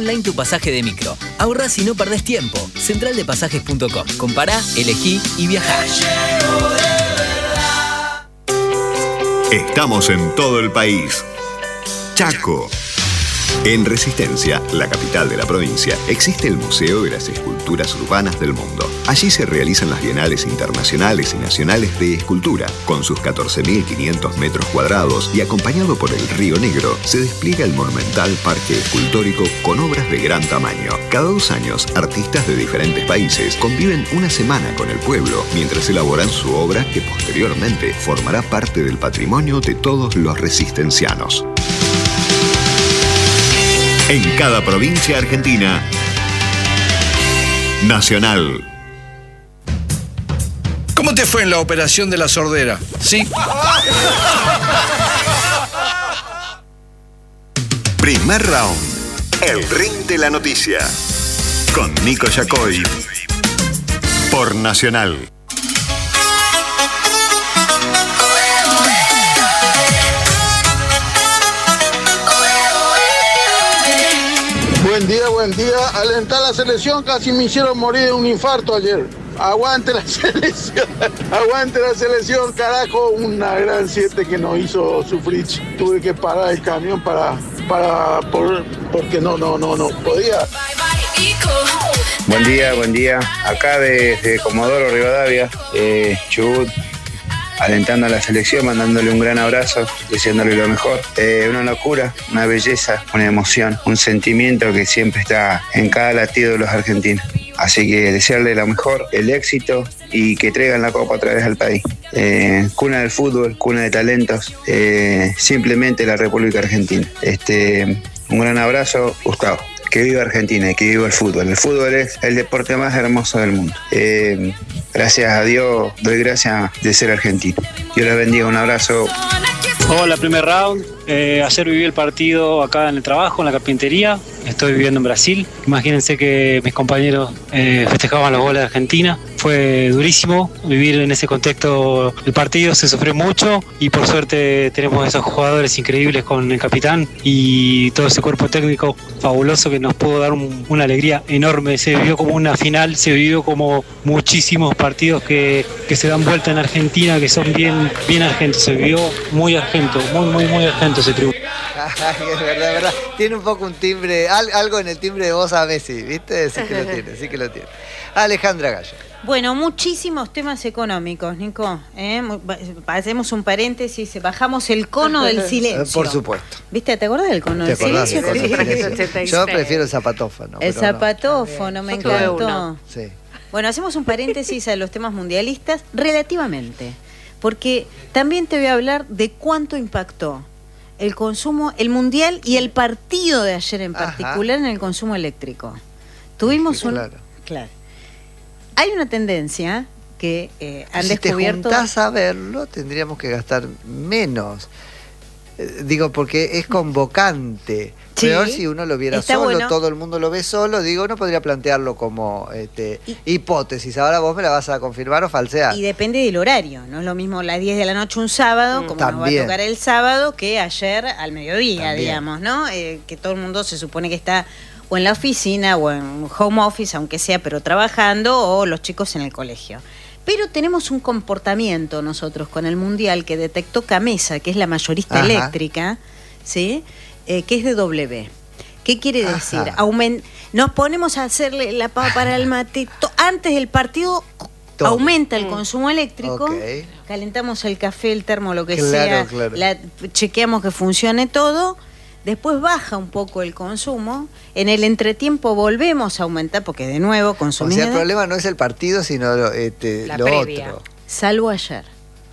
online tu pasaje de micro. Ahorrás y no perdés tiempo. Centraldepasajes.com. Compará, elegí y viajá. Estamos en todo el país. Chaco. En Resistencia, la capital de la provincia, existe el Museo de las Esculturas Urbanas del Mundo. Allí se realizan las bienales internacionales y nacionales de escultura. Con sus 14.500 metros cuadrados y acompañado por el Río Negro, se despliega el monumental parque escultórico con obras de gran tamaño. Cada 2 años, artistas de diferentes países conviven una semana con el pueblo mientras elaboran su obra que posteriormente formará parte del patrimonio de todos los resistencianos. En cada provincia argentina, Nacional. ¿Cómo te fue en la operación de la sordera? ¿Sí? Primer round. El ring de la noticia. Con Nico Yacoy. Por Nacional. Buen día. Alentar la selección, casi me hicieron morir de un infarto ayer. Aguante la selección, carajo. Una gran 7 que nos hizo sufrir. Tuve que parar el camión porque no podía. Buen día. Acá desde Comodoro Rivadavia, Chubut, alentando a la selección, mandándole un gran abrazo, deseándole lo mejor. Una locura, una belleza, una emoción, un sentimiento que siempre está en cada latido de los argentinos. Así que desearle lo mejor, el éxito y que traigan la copa otra vez al país. Cuna del fútbol, cuna de talentos, simplemente la República Argentina. Un gran abrazo, Gustavo. Que viva Argentina y que viva el fútbol. El fútbol es el deporte más hermoso del mundo. Gracias a Dios, doy gracias de ser argentino. Dios les bendiga, un abrazo. Hola, primer round. Ayer viví el partido acá en el trabajo, en la carpintería. Estoy viviendo en Brasil. Imagínense que mis compañeros festejaban los goles de Argentina. Fue durísimo vivir en ese contexto. El partido se sufrió mucho y por suerte tenemos esos jugadores increíbles con el capitán y todo ese cuerpo técnico fabuloso que nos pudo dar una alegría enorme. Se vivió como una final, se vivió como muchísimos partidos que se dan vuelta en Argentina, que son bien argentos. Se vivió muy argento, muy argento ese triunfo. Es verdad. Tiene un poco un timbre, algo en el timbre de voz a Messi, ¿viste? Sí que lo tiene. Alejandra Gallo. Bueno, muchísimos temas económicos, Nico. Hacemos un paréntesis, bajamos el cono del silencio. Por supuesto. ¿Viste? ¿Te acordás del cono del silencio? Yo prefiero el zapatófono. El zapatófono, me encantó. Sí. Bueno, hacemos un paréntesis a los temas mundialistas relativamente, porque también te voy a hablar de cuánto impactó el consumo, el mundial y el partido de ayer en particular en el consumo eléctrico. Tuvimos Claro. Hay una tendencia que han descubierto... Si te juntás a verlo, tendríamos que gastar menos. Porque es convocante. Sí, peor si uno lo viera solo, bueno. Todo el mundo lo ve solo. Uno podría plantearlo como hipótesis. Ahora vos me la vas a confirmar o falsear. Y depende del horario. No es lo mismo las 10 de la noche un sábado, como nos va a tocar el sábado, que ayer al mediodía, digamos, ¿no? Que todo el mundo se supone que está o en la oficina o en home office, aunque sea, pero trabajando, o los chicos en el colegio. Pero tenemos un comportamiento nosotros con el Mundial que detectó Camesa, que es la mayorista eléctrica, ¿sí? Que es de W. ¿Qué quiere decir? Nos ponemos a hacerle la pava para el mate. Antes del partido aumenta el consumo eléctrico, calentamos el café, el termo, lo que sea, chequeamos que funcione todo. Después baja un poco el consumo, en el entretiempo volvemos a aumentar, porque de nuevo consumimos. O sea, el problema no es el partido, sino lo otro. Salvo ayer.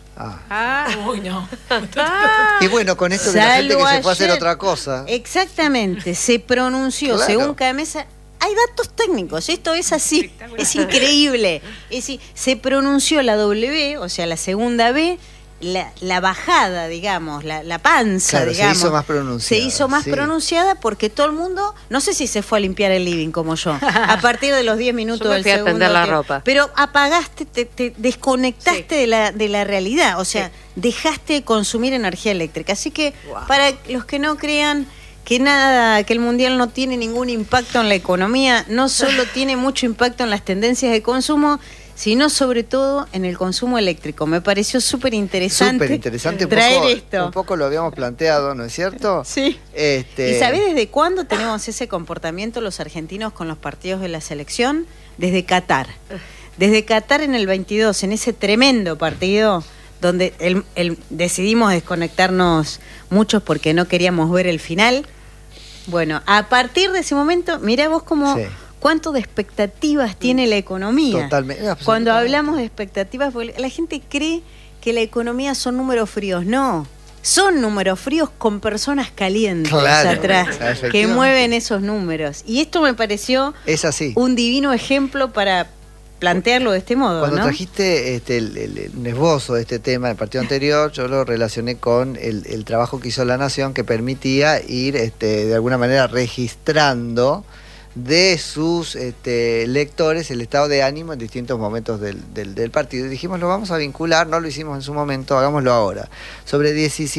Uy, no. Y bueno, con esto de la gente que se fue a hacer otra cosa. Exactamente, se pronunció, según Camesa. Hay datos técnicos, esto es así, es increíble. Es decir, se pronunció la W, o sea, la segunda B, la bajada, digamos, la panza, digamos. Se hizo más pronunciada. Se hizo más pronunciada porque todo el mundo, no sé si se fue a limpiar el living como yo, a partir de los 10 minutos del segundo. Tender la ropa. Pero apagaste, te desconectaste de la realidad, o sea, dejaste de consumir energía eléctrica. Así que, para los que no crean que el Mundial no tiene ningún impacto en la economía, no solo tiene mucho impacto en las tendencias de consumo, sino sobre todo en el consumo eléctrico. Me pareció súper interesante traer esto. Un poco lo habíamos planteado, ¿no es cierto? Sí. ¿Y sabés desde cuándo tenemos ese comportamiento los argentinos con los partidos de la selección? Desde Qatar. Desde Qatar en el 22, en ese tremendo partido donde decidimos desconectarnos muchos porque no queríamos ver el final. Bueno, a partir de ese momento, mirá vos cómo... Sí. ¿Cuánto de expectativas tiene la economía? Totalmente. Cuando hablamos de expectativas, la gente cree que la economía son números fríos. No, son números fríos con personas calientes atrás que mueven esos números. Y esto me pareció un divino ejemplo para plantearlo de este modo. Cuando trajiste el esbozo de este tema del partido anterior, yo lo relacioné con el trabajo que hizo La Nación, que permitía ir de alguna manera registrando de sus lectores el estado de ánimo en distintos momentos del partido. Y dijimos, lo vamos a vincular, no lo hicimos en su momento, hagámoslo ahora. Sobre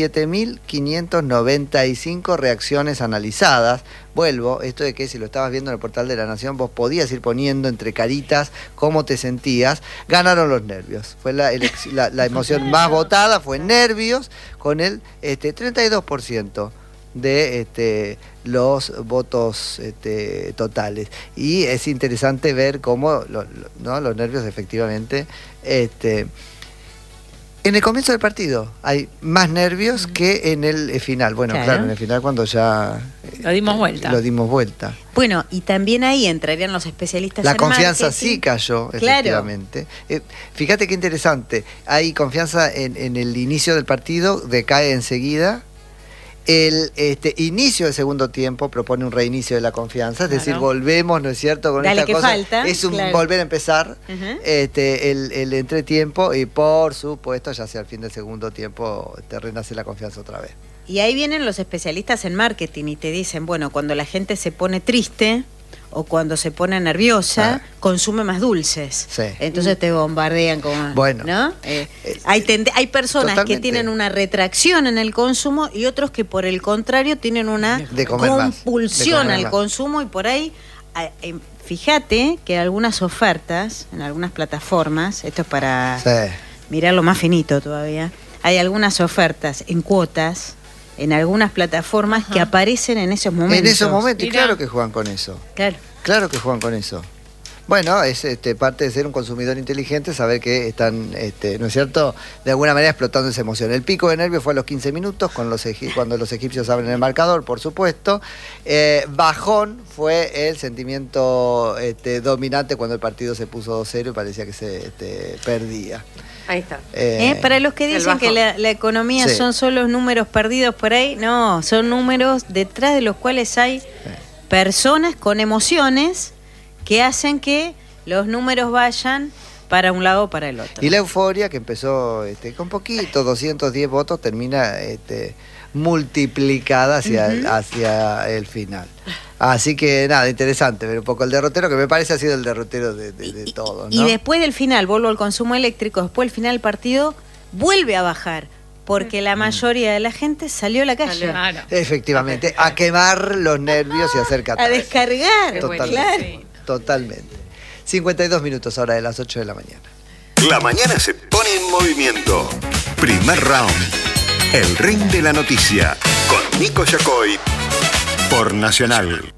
17.595 reacciones analizadas. Vuelvo, esto de que si lo estabas viendo en el portal de La Nación, vos podías ir poniendo entre caritas cómo te sentías. Ganaron los nervios. Fue la emoción más votada, fue nervios, con el 32%. De los votos totales. Y es interesante ver cómo los nervios efectivamente en el comienzo del partido hay más nervios que en el final. Bueno, claro, en el final cuando ya lo dimos vuelta. Bueno, y también ahí entrarían los especialistas en marketing. La confianza sí cayó, efectivamente. Fíjate qué interesante, hay confianza en el inicio del partido, decae enseguida. El inicio del segundo tiempo propone un reinicio de la confianza, es decir, volvemos, ¿no es cierto? Con esta cosa. Falta, es un volver a empezar el entretiempo y por supuesto ya hacia el fin del segundo tiempo te renace la confianza otra vez. Y ahí vienen los especialistas en marketing y te dicen, bueno, cuando la gente se pone triste o cuando se pone nerviosa, consume más dulces. Sí. Entonces te bombardean con... Bueno. ¿No? Hay personas totalmente. Que tienen una retracción en el consumo y otros que por el contrario tienen una compulsión al consumo y por ahí... Fíjate que algunas ofertas en algunas plataformas, esto es para mirarlo más finito todavía, hay algunas ofertas en cuotas en algunas plataformas que aparecen en esos momentos. En esos momentos, y claro que juegan con eso. Claro que juegan con eso. Bueno, es parte de ser un consumidor inteligente, saber que están, ¿no es cierto?, de alguna manera explotando esa emoción. El pico de nervios fue a los 15 minutos, cuando los egipcios abren el marcador, por supuesto. Bajón fue el sentimiento dominante cuando el partido se puso 2-0 y parecía que se perdía. Ahí está. Para los que dicen que la economía son solo números perdidos por ahí, no, son números detrás de los cuales hay personas con emociones que hacen que los números vayan para un lado o para el otro. Y la euforia que empezó con poquito, 210 votos, termina multiplicada hacia el final. Así que nada, interesante ver un poco el derrotero, que me parece ha sido el derrotero de todos, ¿no? Y después del final, vuelvo al consumo eléctrico, después del final del partido vuelve a bajar, porque la mayoría de la gente salió a la calle. Claro. Efectivamente, a quemar los nervios y a hacer catarsis. A descargar, Totalmente. 52 minutos ahora de las 8 de la mañana. La mañana se pone en movimiento. Primer round. El ring de la noticia. Con Nico Yacoy. Por Nacional.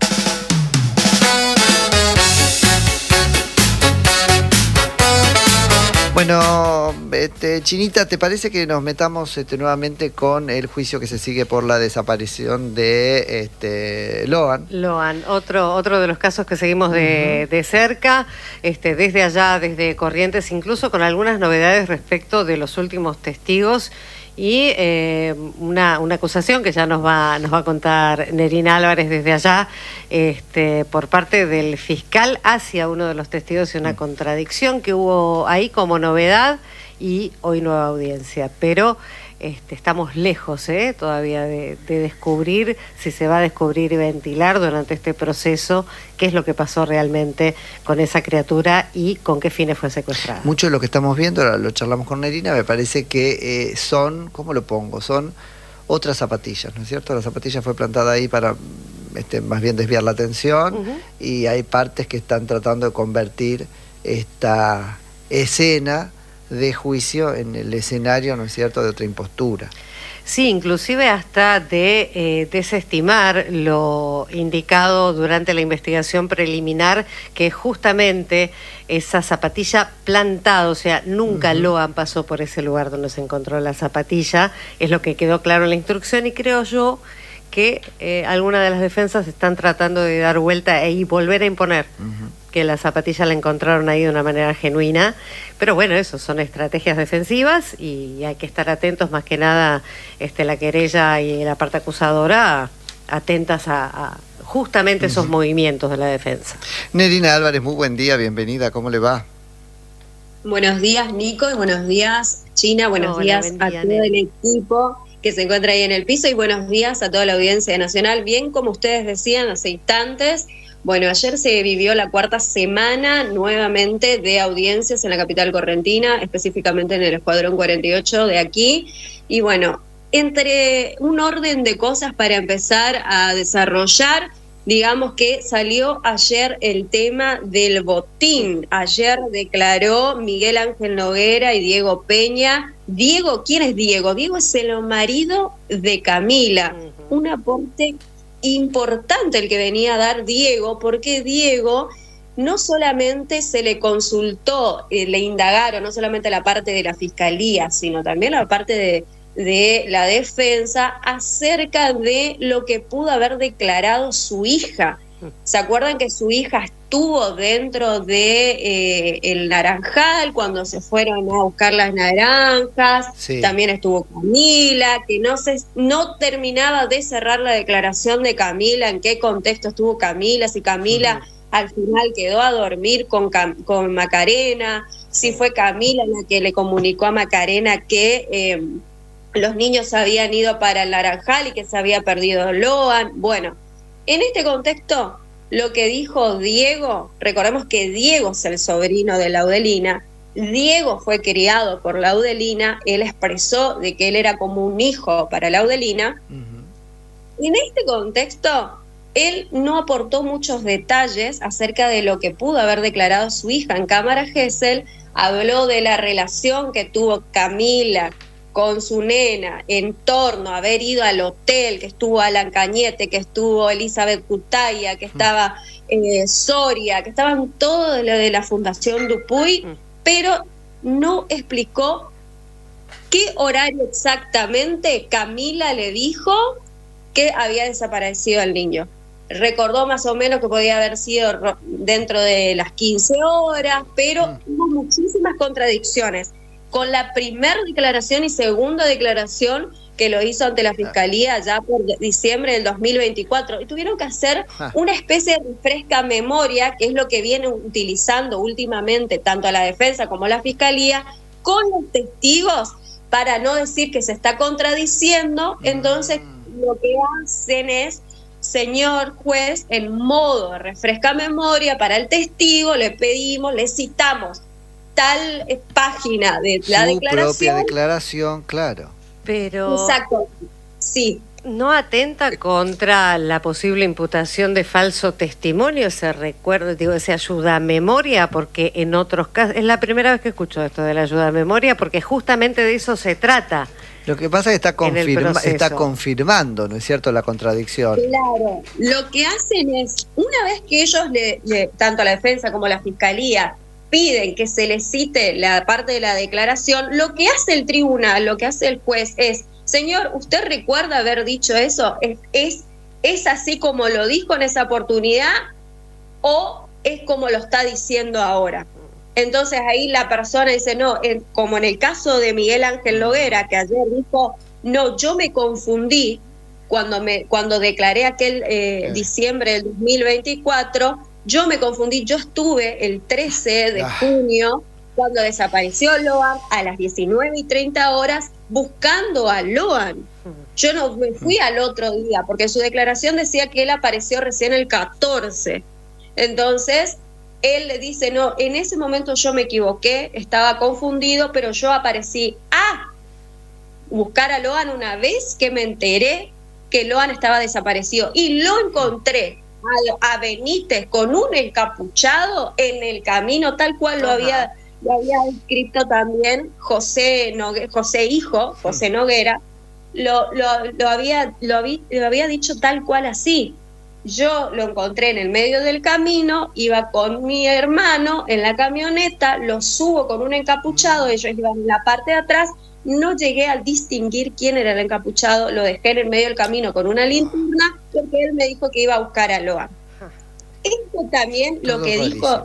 Bueno, Chinita, ¿te parece que nos metamos nuevamente con el juicio que se sigue por la desaparición de Loan? Loan, otro de los casos que seguimos de cerca, desde allá, desde Corrientes, incluso con algunas novedades respecto de los últimos testigos y una acusación que ya nos va a contar Nerina Álvarez desde allá, por parte del fiscal hacia uno de los testigos y una contradicción que hubo ahí como novedad y hoy nueva audiencia, pero estamos lejos todavía de descubrir, si se va a descubrir y ventilar durante este proceso qué es lo que pasó realmente con esa criatura y con qué fines fue secuestrada. Mucho de lo que estamos viendo, ahora lo charlamos con Nerina, me parece que son, ¿cómo lo pongo? Son otras zapatillas, ¿no es cierto? La zapatilla fue plantada ahí para más bien desviar la atención, y hay partes que están tratando de convertir esta escena de juicio en el escenario, ¿no es cierto?, de otra impostura. Sí, inclusive hasta de desestimar lo indicado durante la investigación preliminar, que justamente esa zapatilla plantada, o sea, nunca Loan pasó por ese lugar donde se encontró la zapatilla, es lo que quedó claro en la instrucción, y creo yo que algunas de las defensas están tratando de dar vuelta y volver a imponer que la zapatilla la encontraron ahí de una manera genuina, pero bueno, eso son estrategias defensivas y hay que estar atentos, más que nada la querella y la parte acusadora, atentas a justamente esos movimientos de la defensa. Nerina Álvarez, muy buen día, bienvenida, ¿cómo le va? Buenos días, Nico, y buenos días, China, buenos días a todo el equipo que se encuentra ahí en el piso, y buenos días a toda la audiencia nacional. Bien, como ustedes decían hace instantes, bueno, ayer se vivió la cuarta semana nuevamente de audiencias en la capital correntina, específicamente en el Escuadrón 48 de aquí, y bueno, entre un orden de cosas para empezar a desarrollar, digamos que salió ayer el tema del botín. Ayer declaró Miguel Ángel Noguera y Diego Peña. Diego, ¿quién es Diego? Diego es el marido de Camila. Un aporte importante el que venía a dar Diego, porque Diego no solamente se le consultó, le indagaron, no solamente la parte de la fiscalía, sino también la parte de la defensa acerca de lo que pudo haber declarado su hija. ¿Se acuerdan que su hija estuvo dentro de el Naranjal cuando se fueron a buscar las naranjas? Sí. También estuvo Camila, que no terminaba de cerrar la declaración de Camila, en qué contexto estuvo Camila, si Camila al final quedó a dormir con Macarena, si fue Camila la que le comunicó a Macarena que los niños habían ido para el Naranjal y que se había perdido Loan. Bueno, en este contexto, lo que dijo Diego, recordemos que Diego es el sobrino de Laudelina, Diego fue criado por Laudelina, él expresó de que él era como un hijo para Laudelina. En este contexto, él no aportó muchos detalles acerca de lo que pudo haber declarado su hija en cámara Gesell, habló de la relación que tuvo Camila con su nena en torno a haber ido al hotel, que estuvo Alan Cañete, que estuvo Elizabeth Cutaya, que estaba Soria, que estaban todos lo de la Fundación Dupuy, pero no explicó qué horario exactamente Camila le dijo que había desaparecido el niño. Recordó más o menos que podía haber sido dentro de las 15 horas, pero hubo muchísimas contradicciones con la primera declaración y segunda declaración que lo hizo ante la Fiscalía ya por diciembre del 2024. Y tuvieron que hacer una especie de refresca memoria, que es lo que viene utilizando últimamente tanto a la defensa como a la Fiscalía, con los testigos, para no decir que se está contradiciendo. Entonces lo que hacen es, señor juez, en modo de refresca memoria para el testigo, le pedimos, le citamos tal página de la declaración. Su propia declaración, claro. Pero exacto, sí. ¿No atenta contra la posible imputación de falso testimonio ese recuerdo, ese ayuda a memoria? Porque en otros casos, es la primera vez que escucho esto de la ayuda a memoria, porque justamente de eso se trata. Lo que pasa es que está confirmando, ¿no es cierto?, la contradicción. Claro, lo que hacen es, una vez que ellos, tanto la defensa como la fiscalía, piden que se les cite la parte de la declaración, lo que hace el tribunal, lo que hace el juez es, señor, ¿usted recuerda haber dicho eso? ¿Es así como lo dijo en esa oportunidad o es como lo está diciendo ahora? Entonces ahí la persona dice, no, como en el caso de Miguel Ángel Noguera, que ayer dijo, no, yo me confundí cuando declaré aquel diciembre del 2024, yo me confundí, yo estuve el 13 de junio, cuando desapareció Loan, a las 19:30 buscando a Loan. Yo no me fui al otro día, porque su declaración decía que él apareció recién el 14. Entonces, él le dice, no, en ese momento yo me equivoqué, estaba confundido, pero yo aparecí. buscar a Loan una vez que me enteré que Loan estaba desaparecido. Y lo encontré a Benítez con un encapuchado en el camino, tal cual lo había escrito también José Noguera, lo había dicho tal cual así. Yo lo encontré en el medio del camino, iba con mi hermano en la camioneta, lo subo con un encapuchado, ellos iban en la parte de atrás, no llegué a distinguir quién era el encapuchado, lo dejé en el medio del camino con una linterna, porque él me dijo que iba a buscar a Loan. Esto también lo que dijo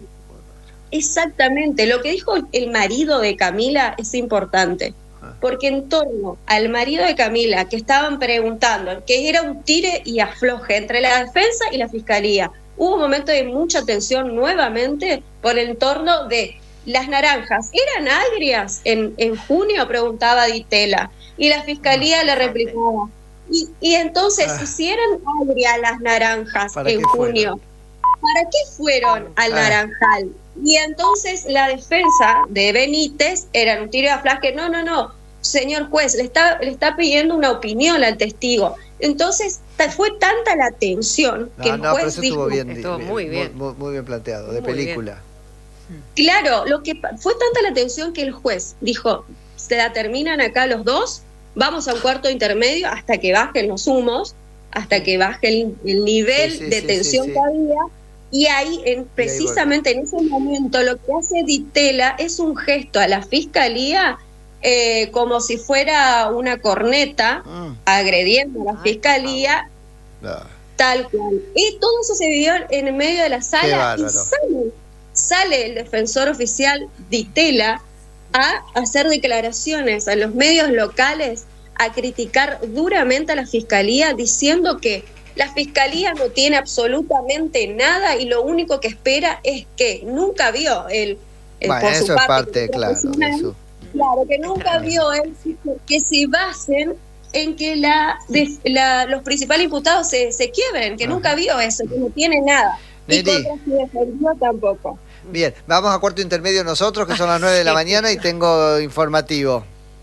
exactamente, lo que dijo el marido de Camila es importante. Porque en torno al marido de Camila, que estaban preguntando, que era un tire y afloje entre la defensa y la fiscalía, hubo un momento de mucha tensión nuevamente por el entorno de las naranjas. ¿Eran agrias en junio? Preguntaba Ditela. Y la fiscalía le replicaba. Y entonces, si eran agrias las naranjas en junio, ¿para qué fueron al naranjal? Y entonces la defensa de Benítez era un tiro y afloje. No, señor juez, le está pidiendo una opinión al testigo. Entonces fue tanta la tensión que el juez dijo... Estuvo muy bien. Muy bien planteado, de película. Claro, fue tanta la tensión que el juez dijo, se la terminan acá los dos, vamos a un cuarto intermedio hasta que bajen los humos, hasta que baje el nivel de tensión que había. Y ahí, precisamente en ese momento, lo que hace Ditela es un gesto a la fiscalía como si fuera una corneta, agrediendo a la fiscalía, tal cual. Y todo eso se vivió en el medio de la sala y sale el defensor oficial Ditela a hacer declaraciones a los medios locales, a criticar duramente a la fiscalía, diciendo que la fiscalía no tiene absolutamente nada y lo único que espera es que nunca vio él, bueno, por su parte, claro, que nunca vio él, que se basen en que los principales imputados se quiebren, que nunca vio eso, que no tiene nada. Y contra su defendió tampoco. Bien, vamos a cuarto intermedio nosotros, que son las 9 de la mañana y tengo informativo.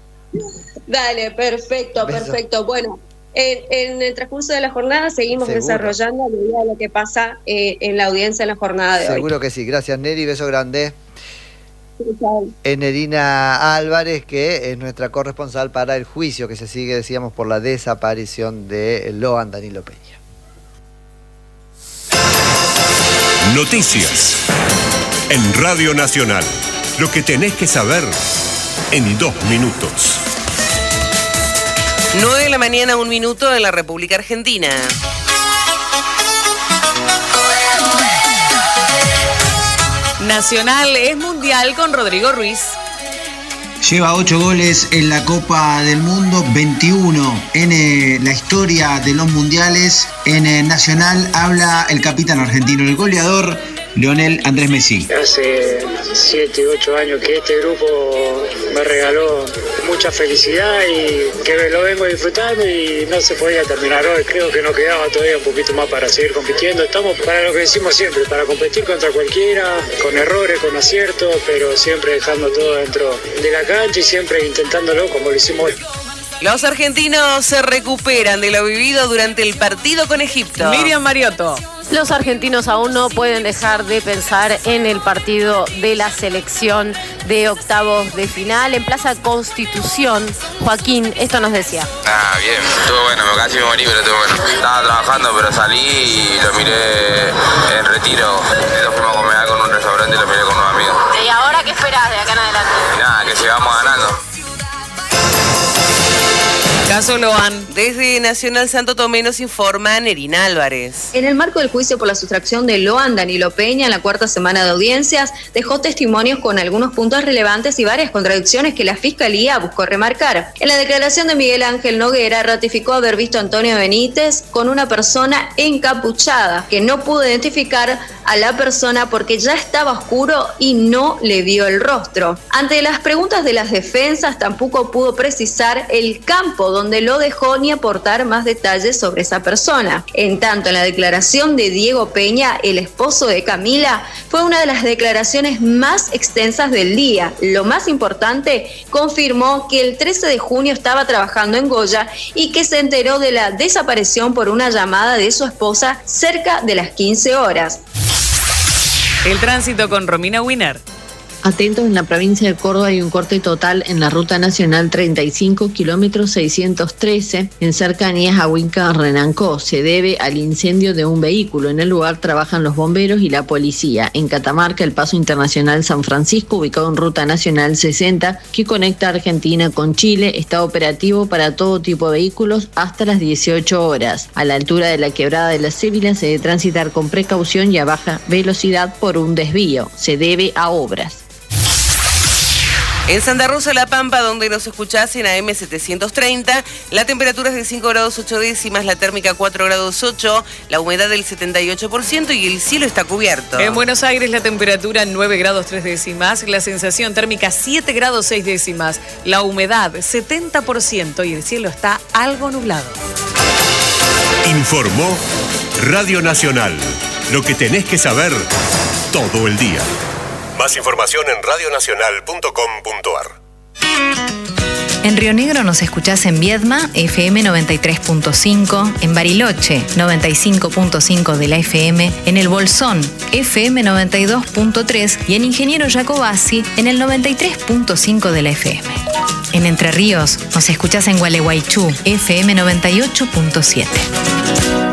Dale, perfecto. Bueno, en el transcurso de la jornada seguimos desarrollando lo que pasa en la audiencia en la jornada de hoy. Seguro que sí. Gracias, Neri. Beso grande. Nerina Álvarez, que es nuestra corresponsal para el juicio que se sigue, decíamos, por la desaparición de Loan Danilo Peña. Noticias en Radio Nacional. Lo que tenés que saber en 2 minutos. 9 de la mañana, 1 minuto en la República Argentina. Nacional es mundial con Rodrigo Ruiz. Lleva 8 goles en la Copa del Mundo, 21 en la historia de los mundiales. En Nacional habla el capitán argentino, el goleador Lionel Andrés Messi. Hace 7, 8 años que este grupo me regaló mucha felicidad y que lo vengo disfrutando y no se podía terminar hoy. Creo que nos quedaba todavía un poquito más para seguir compitiendo. Estamos para lo que decimos siempre, para competir contra cualquiera, con errores, con aciertos, pero siempre dejando todo dentro de la cancha y siempre intentándolo como lo hicimos hoy. Los argentinos se recuperan de lo vivido durante el partido con Egipto. Miriam Mariotto. Los argentinos aún no pueden dejar de pensar en el partido de la selección de octavos de final en Plaza Constitución. Joaquín, esto nos decía. Bien, estuvo bueno, casi me morí, pero estuvo bueno. Estaba trabajando, pero salí y lo miré en retiro. Nos fuimos a comer con un restaurante y lo miré con unos amigos. ¿Y ahora qué esperás de acá en adelante? Y nada, que sigamos ganando. Caso Loan. Desde Nacional Santo Tomé nos informa Nerina Álvarez. En el marco del juicio por la sustracción de Loan, Danilo Peña, en la 4ª semana de audiencias, dejó testimonios con algunos puntos relevantes y varias contradicciones que la Fiscalía buscó remarcar. En la declaración de Miguel Ángel Noguera, ratificó haber visto a Antonio Benítez con una persona encapuchada, que no pudo identificar a la persona porque ya estaba oscuro y no le vio el rostro. Ante las preguntas de las defensas, tampoco pudo precisar el campo donde donde lo dejó ni aportar más detalles sobre esa persona. En tanto, en la declaración de Diego Peña, el esposo de Camila, fue una de las declaraciones más extensas del día. Lo más importante, confirmó que el 13 de junio estaba trabajando en Goya y que se enteró de la desaparición por una llamada de su esposa cerca de las 15 horas. El tránsito con Romina Winer. Atentos, en la provincia de Córdoba hay un corte total en la ruta nacional 35, kilómetro 613, en cercanías a Huinca-Renancó. Se debe al incendio de un vehículo. En el lugar trabajan los bomberos y la policía. En Catamarca, el paso internacional San Francisco, ubicado en ruta nacional 60, que conecta Argentina con Chile, está operativo para todo tipo de vehículos hasta las 18 horas. A la altura de la quebrada de la Cébila se debe transitar con precaución y a baja velocidad por un desvío. Se debe a obras. En Santa Rosa, La Pampa, donde nos escuchás en AM 730, la temperatura es de 5 grados 8 décimas, la térmica 4 grados 8, la humedad del 78% y el cielo está cubierto. En Buenos Aires la temperatura 9 grados 3 décimas, la sensación térmica 7 grados 6 décimas, la humedad 70% y el cielo está algo nublado. Informó Radio Nacional. Lo que tenés que saber todo el día. Más información en radionacional.com.ar. En Río Negro nos escuchás en Viedma, FM 93.5, en Bariloche, 95.5 de la FM, en El Bolsón, FM 92.3 y en Ingeniero Jacobasi, en el 93.5 de la FM. En Entre Ríos nos escuchás en Gualeguaychú, FM 98.7.